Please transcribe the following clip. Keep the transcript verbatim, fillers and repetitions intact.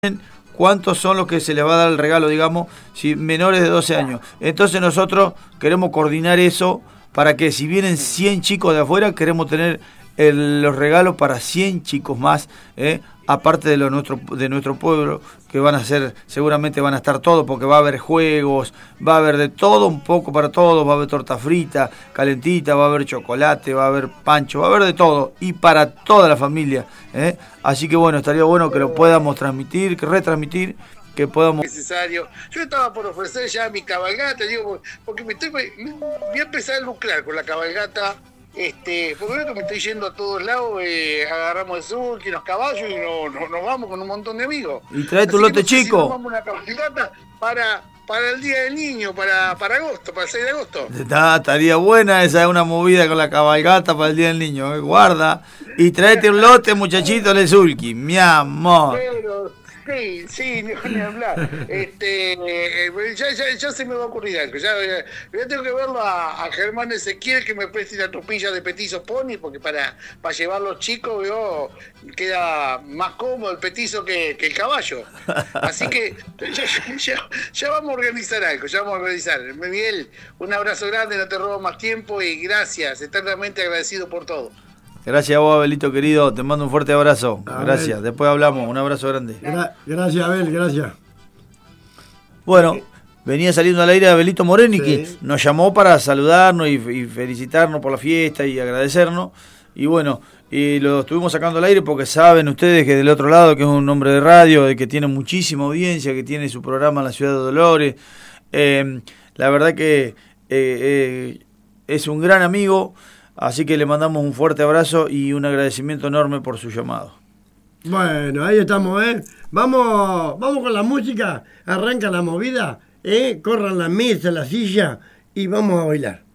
cuántos son los que se les va a dar el regalo, digamos, si menores de doce años. Entonces nosotros queremos coordinar eso para que si vienen cien chicos de afuera, queremos tener el, los regalos para cien chicos más, ¿eh? Aparte de, lo nuestro, de nuestro pueblo, que van a ser, seguramente van a estar todos, porque va a haber juegos, va a haber de todo un poco para todos, va a haber torta frita, calentita, va a haber chocolate, va a haber pancho, va a haber de todo, y para toda la familia, ¿eh? Así que bueno, estaría bueno que lo podamos transmitir, que retransmitir, que podamos... necesario. Yo estaba por ofrecer ya mi cabalgata, digo, porque me estoy, voy a empezar a lucrar con la cabalgata. Este, por lo menos me estoy yendo a todos lados, eh, agarramos el sur, que los caballos y no, no, nos vamos con un montón de amigos. Y trae tu Así lote que no sé chico. si nos vamos una cabalgata para, para el Día del Niño, para, para agosto, para el seis de agosto. Está, estaría buena esa, una movida con la cabalgata para el Día del Niño, ¿eh? Guarda. Y tráete un lote, muchachito, de Zulki, mi amor. Pero, sí, sí, ni, ni hablar. Este, eh, ya, ya, ya se me va a ocurrir algo. Ya, ya, ya tengo que verlo a, a Germán Ezequiel que me preste la tropilla de petizo pony, porque para, para llevar los chicos veo, queda más cómodo el petizo que, que el caballo. Así que ya, ya, ya vamos a organizar algo, ya vamos a organizar. Miguel, un abrazo grande, no te robo más tiempo y gracias, eternamente agradecido por todo. Gracias a vos, Abelito querido, te mando un fuerte abrazo. Abel. Gracias, después hablamos, un abrazo grande. Gra- gracias, Abel, gracias. Bueno, venía saliendo al aire Abelito Moreni, Sí. que nos llamó para saludarnos y, y felicitarnos por la fiesta y agradecernos. Y bueno, y lo estuvimos sacando al aire porque saben ustedes que del otro lado, que es un hombre de radio, de que tiene muchísima audiencia, que tiene su programa en la ciudad de Dolores. Eh, la verdad que eh, eh, es un gran amigo. Así que le mandamos un fuerte abrazo y un agradecimiento enorme por su llamado. Bueno, ahí estamos, ¿eh? Vamos, vamos con la música, arranca la movida, ¿eh? Corran la mesa, la silla y vamos a bailar.